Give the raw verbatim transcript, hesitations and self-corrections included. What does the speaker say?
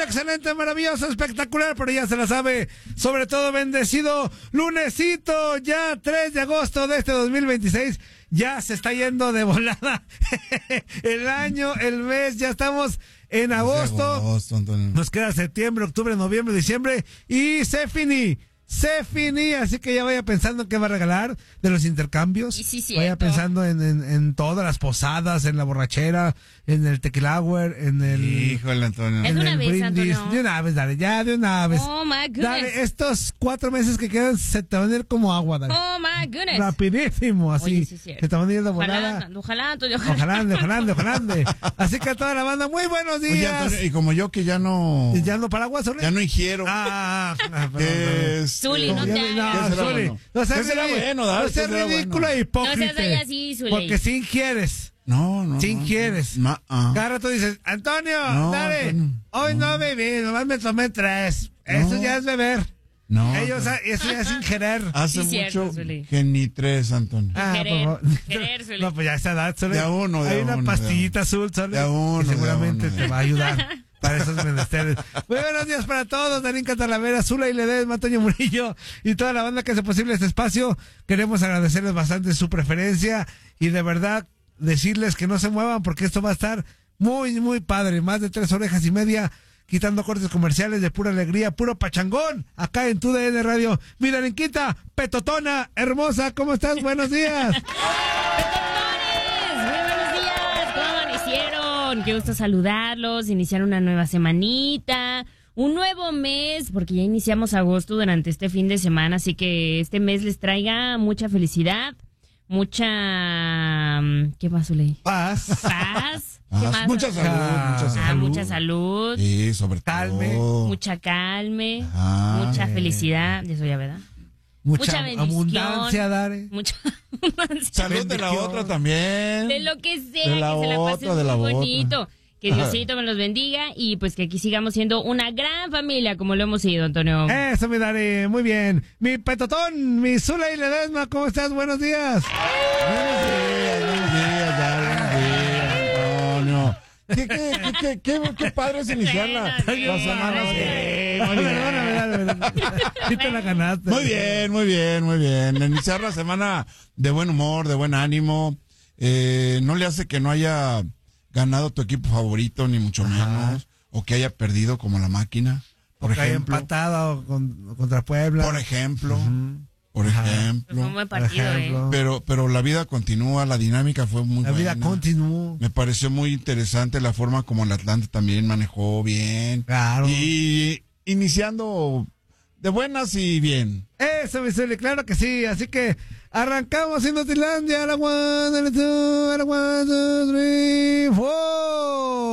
excelente, maravilloso, espectacular, pero ya se la sabe, sobre todo bendecido lunesito, ya tres de agosto de este dos mil veintiséis, ya se está yendo de volada el año, el mes, ya estamos en agosto, agosto nos queda septiembre, octubre, noviembre, diciembre y se finí. Se finí, así que ya vaya pensando en qué va a regalar de los intercambios. Sí, sí, vaya pensando en, en, en todas las posadas, en la borrachera, en el tequila hour, en el... Híjole, Antonio. Es de una el vez, brindis. Antonio. De una vez, dale, ya de una vez. Oh, my goodness. Dale, estos cuatro meses que quedan se te van a ir como agua, dale. Oh, my goodness. Rapidísimo, así. Oye, sí, sí. Se te van a ir de volada. Ojalá, ojalá, Antonio, ojalá. Ojalá, ojalá, ojalá. Así que a toda la banda, muy buenos días. Oye, Antonio, y como yo que ya no... ¿Ya no paraguas, Zuli? Ya no ingiero. Ah, ah, ah, perdón, que es, Zuli, no Ya te no, hagas. ¿Qué será Zuli, bueno? no seas ¿Qué será ridículo, bueno, David? no seas ¿Qué será ridículo bueno? e hipócrita. No seas así, Zuli. Porque sí quieres. No, no. Sí no, quieres. No, ah. Cada rato dices, Antonio, No, dale, Antonio, hoy no. no bebí, nomás me tomé tres. Eso No. ya es beber. No. Ellos, eso ya es ingerir. Hace Sí, cierto, mucho Zuli. que ni tres, Antonio. Ah, Querer, por favor. querer, Zuli. No, pues ya esa edad, Zuli. De a uno, de Hay a una uno, pastillita de a azul, Zuli, De a uno, que de a seguramente uno, de te a va a ayudar para esos menesteres. Muy buenos días para todos, Darín Catalavera, Zula y Ledesma, Antonio Murillo y toda la banda que hace posible este espacio. Queremos agradecerles bastante su preferencia y de verdad decirles que no se muevan porque esto va a estar muy, muy padre. Más de tres orejas y media, quitando cortes comerciales de pura alegría, puro pachangón, acá en tu D N Radio. Mira, Darinquita, petotona, hermosa, ¿cómo estás? Buenos días. ¡Petotones! Muy buenos días. ¿Cómo amanecieron? Qué gusto saludarlos, iniciar una nueva semanita, un nuevo mes, porque ya iniciamos agosto durante este fin de semana, así que este mes les traiga mucha felicidad, mucha... ¿Qué más, Zuley? Paz. Paz. ¿Qué Ah, más? mucha salud, Ah, mucha salud. Ah, mucha salud, Sí, sobre Calme. todo. mucha calme, Ah, mucha eh. felicidad, eso ya, ¿verdad? Mucha, Mucha bendición. abundancia, Dare. Mucha abundancia. Salud de la bendición. otra también. De lo que sea, De la que se la otra, pasen de la muy otra. bonito. Que Diosito me los bendiga y pues que aquí sigamos siendo una gran familia como lo hemos sido, Antonio. Eso, mi Dare, muy bien. Mi petotón, mi Zula y Ledesma, ¿cómo estás? Buenos días. Buenos días, buenos días, ya, buenos días, Antonio. ¿Qué, qué, qué, qué, qué, qué padre es iniciar la, la semana. Sí, muy bien. Perdóname, dale, dale. Sí te la ganaste. Muy bien, muy bien, muy bien. Iniciar la semana de buen humor, de buen ánimo. Eh, no le hace que no haya ganado tu equipo favorito, ni mucho Ajá. menos. O que haya perdido como la máquina. Por Porque haya ejemplo. empatado con, contra Puebla. Por ejemplo. Ujú. Por Ajá. Fue ejemplo. un buen Por partido, ejemplo. ¿eh? Pero, pero la vida continúa, la dinámica fue muy La vida buena. continúa. Me pareció muy interesante la forma como el Atlante también manejó bien. Claro. Y iniciando de buenas y bien. Eso, mi Zuli, claro que sí. Así que arrancamos en Notilandia. A la one, a la two, a la one, two, three, four.